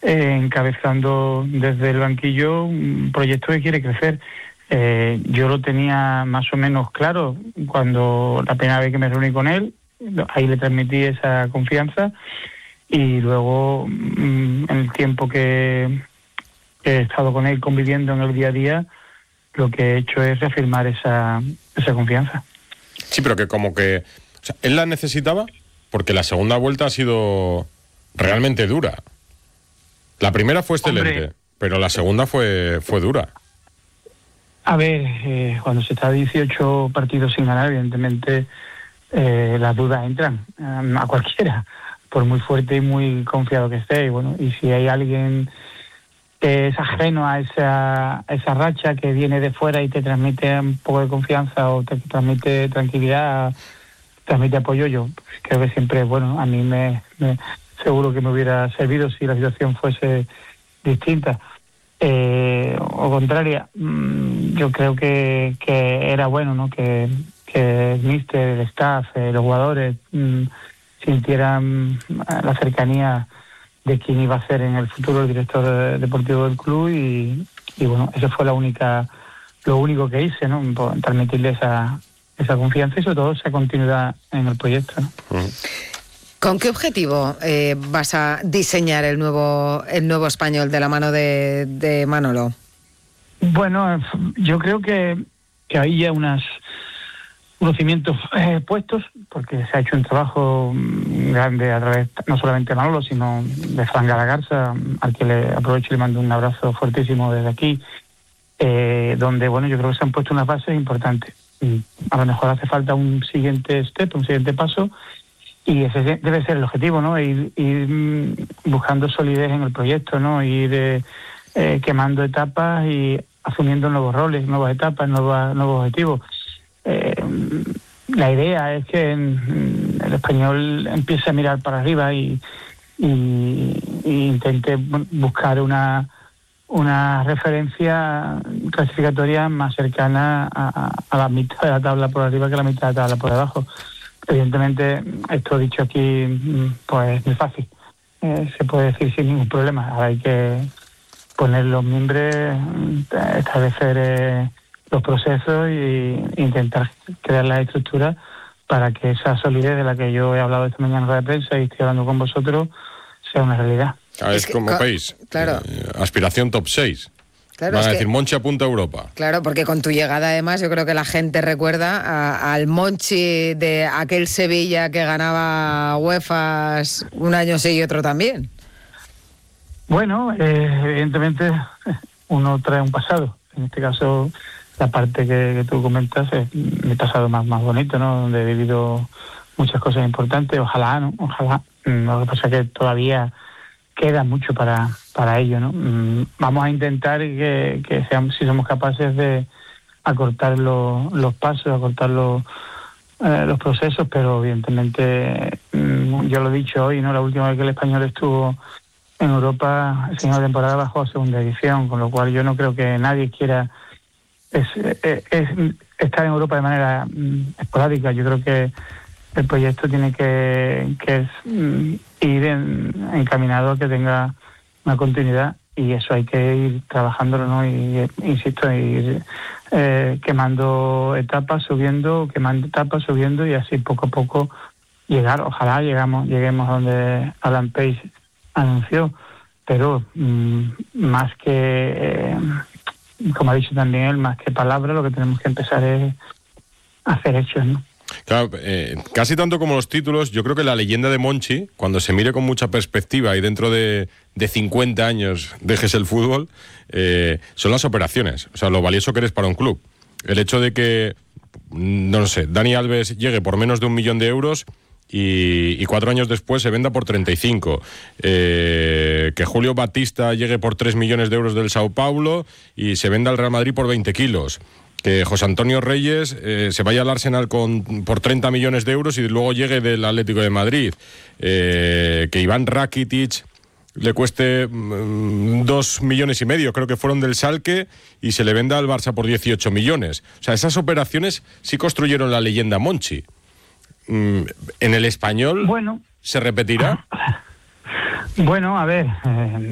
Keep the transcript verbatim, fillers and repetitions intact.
eh, encabezando desde el banquillo un proyecto que quiere crecer. Eh, yo lo tenía más o menos claro cuando la primera vez que me reuní con él, ahí le transmití esa confianza, y luego en el tiempo que he estado con él conviviendo en el día a día, lo que he hecho es reafirmar esa, esa confianza. Sí, pero que como que... O sea, él la necesitaba porque la segunda vuelta ha sido realmente dura. La primera fue excelente, Hombre, pero la segunda fue, fue dura. A ver, eh, cuando se está dieciocho partidos sin ganar, evidentemente eh, las dudas entran eh, a cualquiera, por muy fuerte y muy confiado que esté. Y bueno, y si hay alguien que es ajeno a esa, a esa racha, que viene de fuera y te transmite un poco de confianza o te transmite tranquilidad, transmite apoyo, yo creo que siempre, bueno, a mí me, me seguro que me hubiera servido si la situación fuese distinta. Eh, o contraria, mmm, yo creo que, que era bueno, ¿no? Que, que el míster, el staff, eh, los jugadores mmm, sintieran la cercanía de quién iba a ser en el futuro el director deportivo del club, y, y bueno, eso fue la única, lo único que hice, ¿no? Transmitirle esa, esa confianza y sobre todo esa continuidad en el proyecto, ¿no? Uh-huh. ¿Con qué objetivo eh, vas a diseñar el nuevo el nuevo Español de la mano de, de Manolo? Bueno, yo creo que, que hay ya unas, unos cimientos eh, puestos, porque se ha hecho un trabajo grande a través, no solamente de Manolo, sino de Fran Galagarza, al que le aprovecho y le mando un abrazo fuertísimo desde aquí, eh, donde, bueno, yo creo que se han puesto unas bases importantes. A lo mejor hace falta un siguiente step, un siguiente paso, y ese debe ser el objetivo, ¿no? Ir, ir buscando solidez en el proyecto, ¿no? Ir eh, eh, quemando etapas y asumiendo nuevos roles, nuevas etapas, nuevas, nuevos objetivos. Eh, la idea es que en, el Español empiece a mirar para arriba y, y, y intente buscar una, una referencia clasificatoria más cercana a, a la mitad de la tabla por arriba que la mitad de la tabla por debajo. Evidentemente, esto dicho aquí, pues es muy fácil. Eh, se puede decir sin ningún problema. Ahora hay que poner los mimbres, establecer eh, los procesos e intentar crear las estructuras para que esa solidez de la que yo he hablado esta mañana en la prensa y estoy hablando con vosotros sea una realidad. Ah, es, es que, como co- país. Claro. Eh, aspiración top seis. Claro, Van a es decir, que, Monchi apunta a Europa. Claro, porque con tu llegada, además, yo creo que la gente recuerda a, al Monchi de aquel Sevilla que ganaba UEFAs un año sí y otro también. Bueno, eh, evidentemente uno trae un pasado. En este caso, la parte que, que tú comentas es mi pasado más, más bonito, ¿no? Donde he vivido muchas cosas importantes. Ojalá, ¿no? Ojalá. Lo que pasa es que todavía queda mucho para para ello, ¿no? Vamos a intentar que, que seamos, si somos capaces de acortar los, los pasos, acortar los, eh, los procesos, pero evidentemente, yo lo he dicho hoy, ¿no? La última vez que el Español estuvo en Europa, el final de temporada bajó a segunda división, con lo cual yo no creo que nadie quiera es, es, es estar en Europa de manera mm, esporádica. Yo creo que el proyecto tiene que, que es, mm, ir en, encaminado a que tenga una continuidad, y eso hay que ir trabajándolo, ¿no? Y insisto, ir eh, quemando etapas, subiendo, quemando etapas, subiendo, y así poco a poco llegar. Ojalá llegamos, lleguemos a donde Alan Pace anunció, pero mmm, más que, eh, como ha dicho también él, más que palabras, lo que tenemos que empezar es hacer hechos, ¿no? Claro, eh, casi tanto como los títulos, yo creo que la leyenda de Monchi, cuando se mire con mucha perspectiva y dentro de, de cincuenta años dejes el fútbol, eh, son las operaciones, o sea, lo valioso que eres para un club. El hecho de que, no lo sé, Dani Alves llegue por menos de un millón de euros y, y cuatro años después se venda por treinta y cinco. Eh, que Julio Batista llegue por tres millones de euros del Sao Paulo y se venda al Real Madrid por veinte kilos. Que José Antonio Reyes eh, se vaya al Arsenal con, por treinta millones de euros y luego llegue del Atlético de Madrid. Eh, que Iván Rakitic le cueste mm, dos millones y medio, creo que fueron del Schalke, y se le venda al Barça por dieciocho millones. O sea, esas operaciones sí construyeron la leyenda Monchi. Mm, ¿En el Español bueno, se repetirá? Bueno, a ver... Eh...